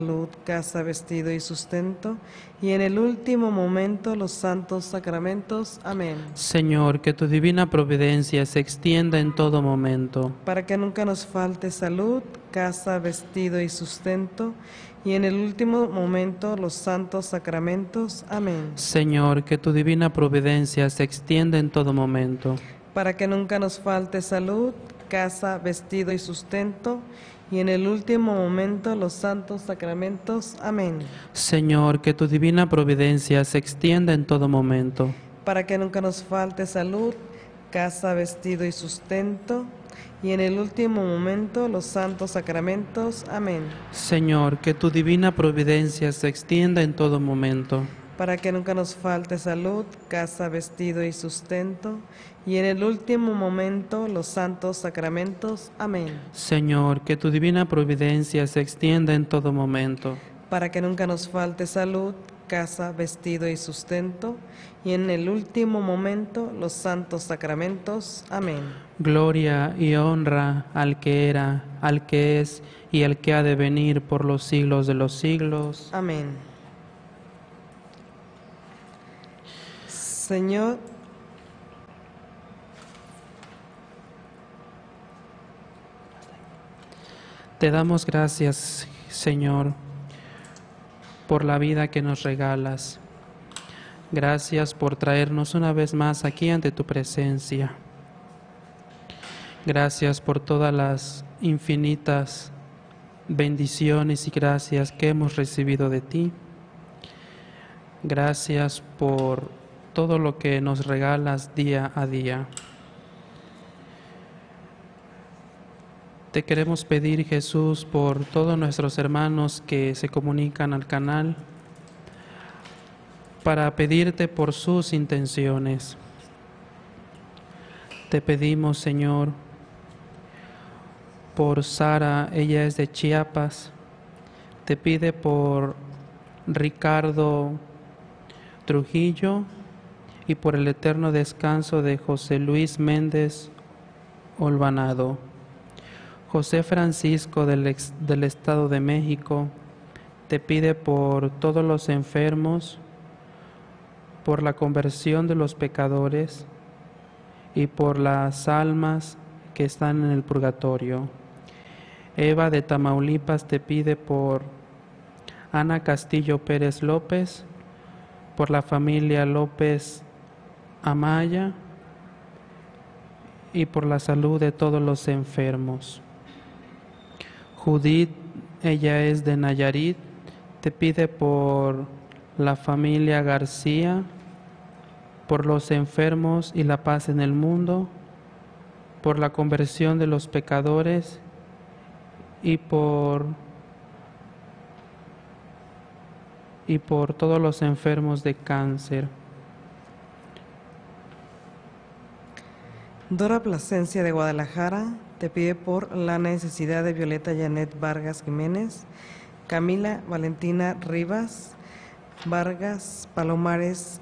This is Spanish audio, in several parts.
salud, casa, vestido y sustento, y en el último momento los santos sacramentos. Amén. Señor, que tu divina providencia se extienda en todo momento. Para que nunca nos falte salud, casa, vestido y sustento, y en el último momento los santos sacramentos. Amén. Señor, que tu divina providencia se extienda en todo momento. Para que nunca nos falte salud, casa, vestido y sustento, y en el último momento los santos sacramentos. Amén. Señor, que tu divina providencia se extienda en todo momento. Para que nunca nos falte salud, casa, vestido y sustento, y en el último momento los santos sacramentos. Amén. Señor, que tu divina providencia se extienda en todo momento. Para que nunca nos falte salud, casa, vestido y sustento, y en el último momento los santos sacramentos. Amén. Señor, que tu divina providencia se extienda en todo momento. Para que nunca nos falte salud, casa, vestido y sustento, y en el último momento los santos sacramentos. Amén. Gloria y honra al que era, al que es y al que ha de venir por los siglos de los siglos. Amén. Señor, te damos gracias, Señor, por la vida que nos regalas. Gracias por traernos una vez más aquí ante tu presencia. Gracias por todas las infinitas bendiciones y gracias que hemos recibido de ti. Gracias por todo lo que nos regalas día a día. Te queremos pedir, Jesús, por todos nuestros hermanos que se comunican al canal, para pedirte por sus intenciones. Te pedimos, Señor, por Sara, ella es de Chiapas. Te pide por Ricardo Trujillo y por el eterno descanso de José Luis Méndez Olvanado. José Francisco del Estado de México te pide por todos los enfermos, por la conversión de los pecadores y por las almas que están en el purgatorio. Eva de Tamaulipas te pide por Ana Castillo Pérez López, por la familia López Amaya y por la salud de todos los enfermos. Judith, ella es de Nayarit, te pide por la familia García, por los enfermos y la paz en el mundo, por la conversión de los pecadores y por todos los enfermos de cáncer. Dora Plasencia de Guadalajara te pide por la necesidad de Violeta Janet Vargas Jiménez, Camila Valentina Rivas Vargas Palomares,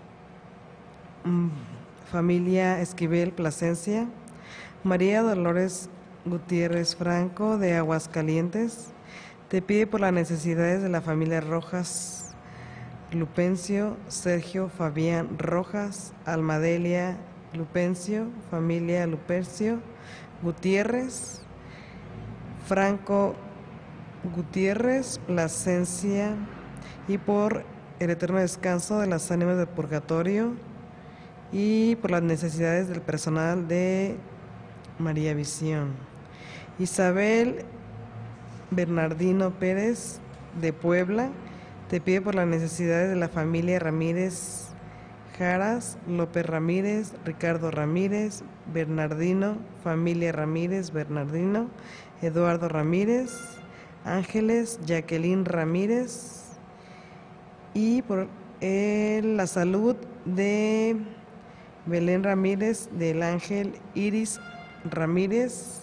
familia Esquivel Plasencia, María Dolores Gutiérrez Franco de Aguascalientes, te pide por las necesidades de la familia Rojas Lupencio, Sergio Fabián Rojas, Almadelia Lupencio, familia Lupencio Gutiérrez, Franco Gutiérrez Plasencia, y por el eterno descanso de las ánimas del purgatorio y por las necesidades del personal de María Visión. Isabel Bernardino Pérez de Puebla te pide por las necesidades de la familia Ramírez Jaras, López Ramírez, Ricardo Ramírez, Bernardino, familia Ramírez Bernardino, Eduardo Ramírez, Ángeles, Jacqueline Ramírez, y por la salud de Belén Ramírez, del Ángel Iris Ramírez.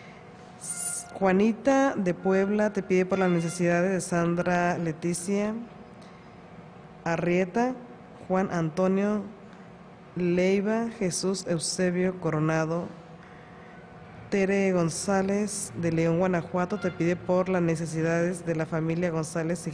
Juanita de Puebla te pide por las necesidades de Sandra Leticia Arrieta, Juan Antonio Leiva, Jesús Eusebio Coronado, Tere González de León, Guanajuato, te pide por las necesidades de la familia González y